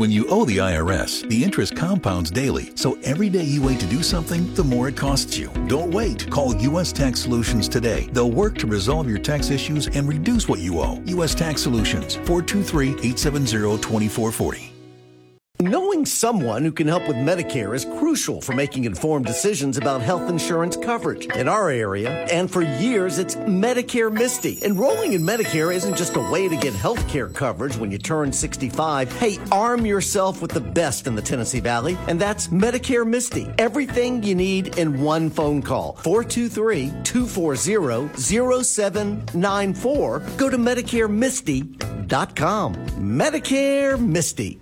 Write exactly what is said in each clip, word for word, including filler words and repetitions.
When you owe the I R S, the interest compounds daily, so every day you wait to do something, the more it costs you. Don't wait. Call U S Tax Solutions today. They'll work to resolve your tax issues and reduce what you owe. U S Tax Solutions, four two three, eight seven zero, two four four zero. Knowing someone who can help with Medicare is crucial for making informed decisions about health insurance coverage. In our area, and for years, it's Medicare Misty. Enrolling in Medicare isn't just a way to get health care coverage when you turn sixty-five. Hey, arm yourself with the best in the Tennessee Valley, and that's Medicare Misty. Everything you need in one phone call. four two three, two four zero, zero seven nine four. Go to Medicare Misty dot com. Medicare Misty.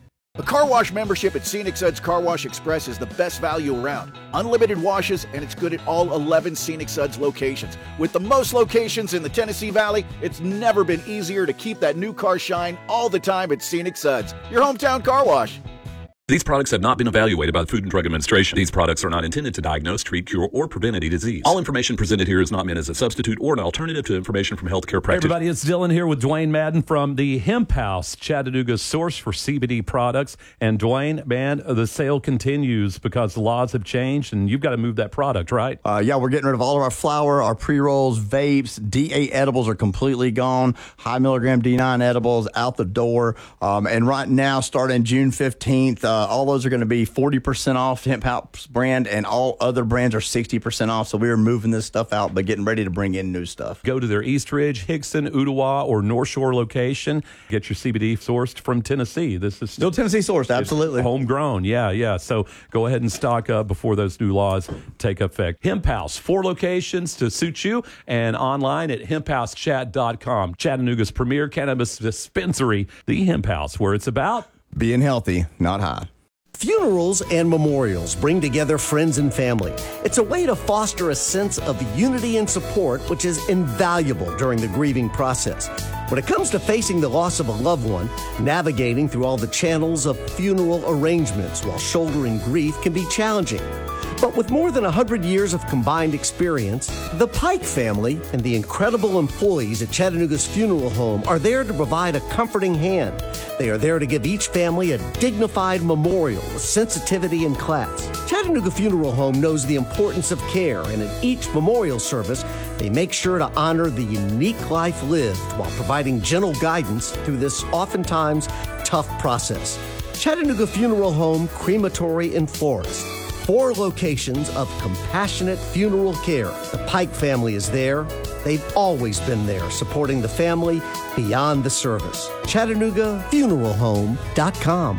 A car wash membership at Scenic Suds Car Wash Express is the best value around. Unlimited washes, and it's good at all eleven Scenic Suds locations. With the most locations in the Tennessee Valley, it's never been easier to keep that new car shine all the time at Scenic Suds, your hometown car wash. These products have not been evaluated by the Food and Drug Administration. These products are not intended to diagnose, treat, cure, or prevent any disease. All information presented here is not meant as a substitute or an alternative to information from healthcare practitioners. Hey everybody, it's Dylan here with Dwayne Madden from the Hemp House, Chattanooga's source for C B D products. And Dwayne, man, the sale continues because the laws have changed, and you've got to move that product, right? Uh, yeah, we're getting rid of all of our flour, our pre-rolls, vapes. D eight edibles are completely gone. High milligram D nine edibles out the door. Um, and right now, starting June fifteenth, uh, all those are going to be forty percent off Hemp House brand, and all other brands are sixty percent off. So we are moving this stuff out, but getting ready to bring in new stuff. Go to their East Ridge, Hickson, Ottawa, or North Shore location. Get your C B D sourced from Tennessee. This is still Tennessee sourced, absolutely. Homegrown, yeah, yeah. So go ahead and stock up before those new laws take effect. Hemp House, four locations to suit you, and online at hemp house chat dot com. Chattanooga's premier cannabis dispensary, the Hemp House, where it's about being healthy, not high. Funerals and memorials bring together friends and family. It's a way to foster a sense of unity and support, which is invaluable during the grieving process. When it comes to facing the loss of a loved one, navigating through all the channels of funeral arrangements while shouldering grief can be challenging. But with more than one hundred years of combined experience, the Pike family and the incredible employees at Chattanooga's Funeral Home are there to provide a comforting hand. They are there to give each family a dignified memorial with sensitivity and class. Chattanooga Funeral Home knows the importance of care, and in each memorial service, they make sure to honor the unique life lived while providing gentle guidance through this oftentimes tough process. Chattanooga Funeral Home, Crematory, and Florist. Four locations of compassionate funeral care. The Pike family is there. They've always been there, supporting the family beyond the service. Chattanooga Funeral Home dot com.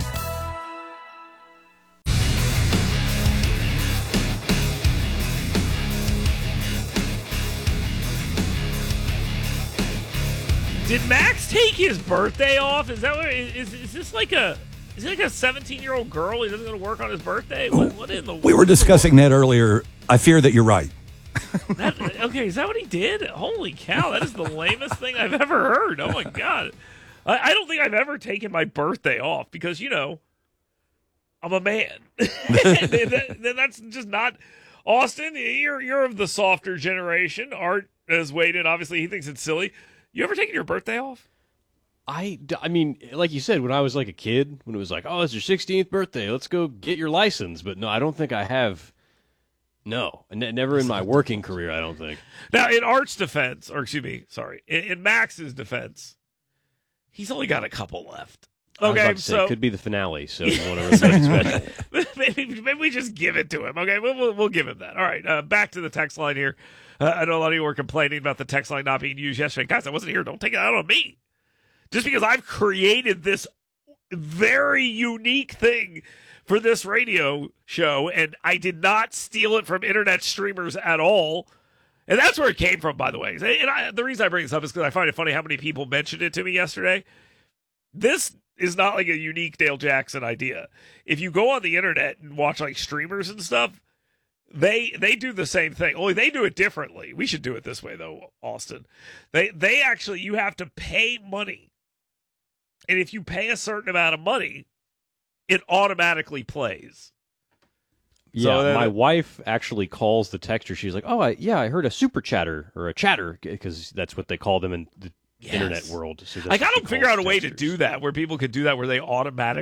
Did Max take his birthday off? Is that what? Is, is this like a? Is he like a seventeen-year-old girl? He doesn't go to work on his birthday? What, what in the We were discussing that earlier. I fear that you're right. That, okay, is that what he did? Holy cow, that is the lamest thing I've ever heard. Oh, my God. I, I don't think I've ever taken my birthday off because, you know, I'm a man. that, that, that's just not... Austin, you're, you're of the softer generation. Art has weighed in. Obviously, he thinks it's silly. You ever taken your birthday off? I, I mean, like you said, when I was like a kid, when it was like, oh, it's your sixteenth birthday, let's go get your license. But no, I don't think I have. No, n- never in my working career, I don't think. Now, in Art's defense, or excuse me, sorry, in, in Max's defense, he's only got a couple left. Okay, I was about to say, so it could be the finale, so you want to really make it special. maybe, maybe we just give it to him. Okay, we'll, we'll, we'll give him that. All right, uh, back to the text line here. Uh, I know a lot of you were complaining about the text line not being used yesterday. Guys, I wasn't here. Don't take it out on me. Just because I've created this very unique thing for this radio show, and I did not steal it from internet streamers at all. And that's where it came from, by the way. And I, the reason I bring this up is because I find it funny how many people mentioned it to me yesterday. This is not like a unique Dale Jackson idea. If you go on the internet and watch like streamers and stuff, They they do the same thing, only they do it differently. We should do it this way, though, Austin. They they actually, you have to pay money. And if you pay a certain amount of money, it automatically plays. Yeah, so, uh, my wife actually calls the texter. She's like, oh, I, yeah, I heard a super chatter or a chatter, because that's what they call them in the yes. internet world. So like, I don't figure out a way texters. to do that, where people could do that, where they automatically